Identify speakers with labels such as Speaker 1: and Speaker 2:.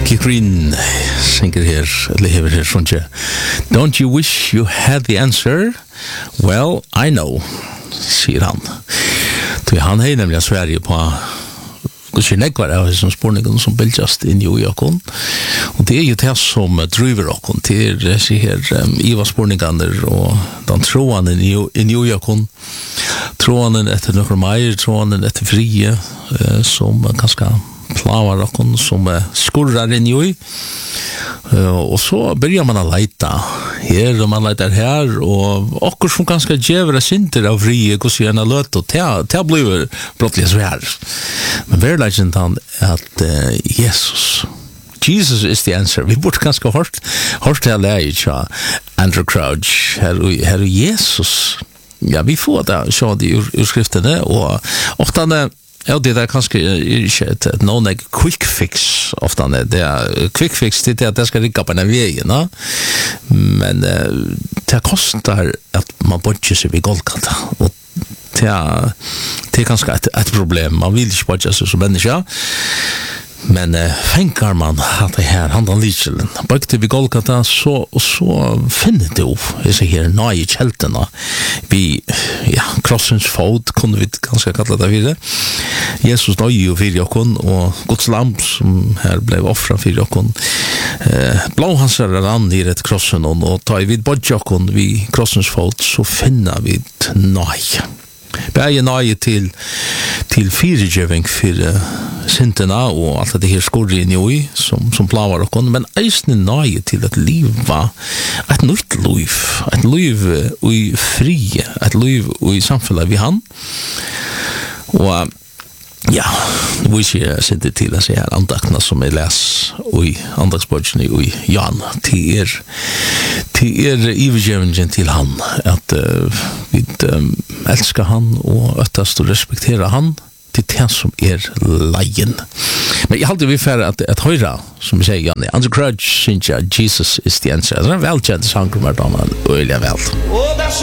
Speaker 1: Green synger her, eller hever her, sånn ikke. Don't you wish you had the answer? Well, I know, sier han. Han har nemlig Sverige på hvordan nekvar av som spurningen som bildjast i New York. Og det jo det som driver oss til disse her Iva spurningene og den troende i New York. Troende etter noen meier, troende etter frie, som ganske plavar oss, som skurrar inn i. Og så börjar man att leta här och man letar här och också som ganska djävra synder av frie och så gärna löt och det blir brottligt så här. Men verkligen han att Jesus is the answer. Vi borde ganska hårt till läge Andrew Crouch här Jesus. Ja, vi får det så det ur skriften och ofta ja, det är kanske inte ett någon quick fix ofta det quick fix det är att det ska rigga på den vägen, va? Men det kostar att man bodger sig vid Golgata och det är kanske ett problem. Man vill inte bodga sig som människa. Men fänkar man att det här handan lichelen bakte vi Golgata så finner du så här nya kälterna vi krossens fot kunde vi ganska kalla det vidare. Jesus dog ju för jokon och Guds lam som här blev offrat för jokon. Blå hans rann i det krossen och tar vi bort jokon vi krossens fot så finner vi nya. Bäge nöje till fyrtjöving för synterna och allt det här skorre in i som plavar och men eisen nöje till att leva ett nytt liv. Ett liv i fri, ett liv i samfället vi han. Och ja, vi ser synte till att säga andakterna som är läs i andagsbörsen i Jan till ivgevningen till han att vi älskar han och öttast och respektera han till det som lejen. Men jag hade vi för att höra som vi säger Janne Andrew Crouch syns Jesus is the answer. Det är välkänd sång med dem och öliga väl.